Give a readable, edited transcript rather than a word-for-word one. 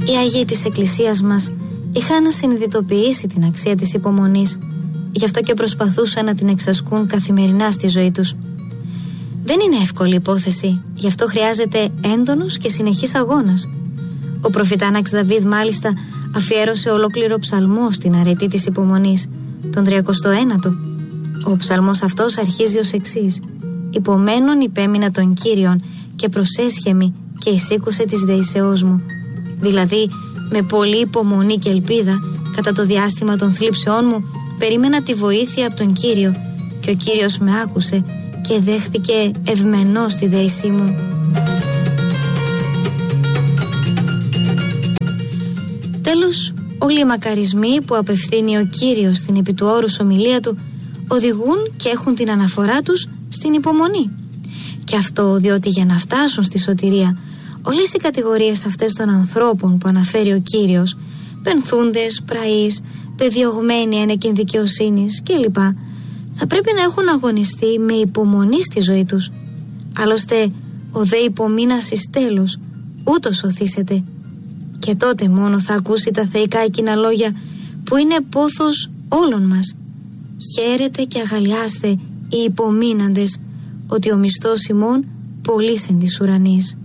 Οι Άγιοι της Εκκλησίας μας είχαν συνειδητοποιήσει την αξία της υπομονής, γι' αυτό και προσπαθούσαν να την εξασκούν καθημερινά στη ζωή τους. Δεν είναι εύκολη υπόθεση, γι' αυτό χρειάζεται έντονος και συνεχής αγώνας. Ο προφητάναξ Δαβίδ μάλιστα αφιέρωσε ολόκληρο ψαλμό στην αρετή της υπομονής, τον 39ο. Ο ψαλμός αυτός αρχίζει ως εξής: «Υπομένων υπέμεινα τον Κύριον και προσέσχεμη και εισήκουσε της δεησεώς μου». Δηλαδή, με πολλή υπομονή και ελπίδα, κατά το διάστημα των θλίψεών μου, περίμενα τη βοήθεια από τον Κύριο και ο Κύριος με άκουσε και δέχτηκε ευμενώς τη δέησή μου. Τέλος, όλοι οι μακαρισμοί που απευθύνει ο Κύριος στην επί του όρους ομιλία του οδηγούν και έχουν την αναφορά τους στην υπομονή. Και αυτό διότι για να φτάσουν στη σωτηρία, όλες οι κατηγορίες αυτές των ανθρώπων που αναφέρει ο Κύριος, πενθούντες, πραείς, δεδιωγμένοι ένεκιν δικαιοσύνης κλπ, θα πρέπει να έχουν αγωνιστεί με υπομονή στη ζωή τους. Άλλωστε, ο δε υπομείνας εις τέλος, ούτως σωθήσετε. Και τότε μόνο θα ακούσει τα θεϊκά εκείνα λόγια που είναι πόθος όλων μας. Χαίρετε και αγαλιάστε οι υπομείναντες, ότι ο μισθός ημών πολύς εν της ουρανής.